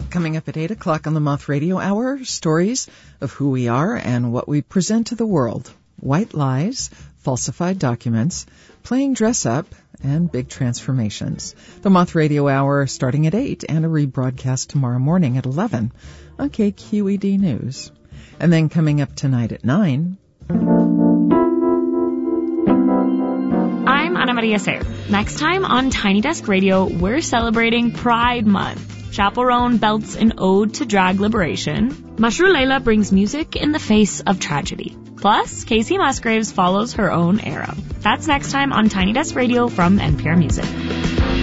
Coming up at 8 o'clock on the Moth Radio Hour, stories of who we are and what we present to the world. White lies, falsified documents, playing dress-up, and big transformations. The Moth Radio Hour starting at 8 and a rebroadcast tomorrow morning at 11 on KQED News. And then coming up tonight at 9... I'm Ana Maria Sayer. Next time on Tiny Desk Radio, we're celebrating Pride Month. Chaperone belts an ode to drag liberation. Mashru Leila brings music in the face of tragedy. Plus, Casey Musgraves follows her own era. That's next time on Tiny Desk Radio from NPR Music.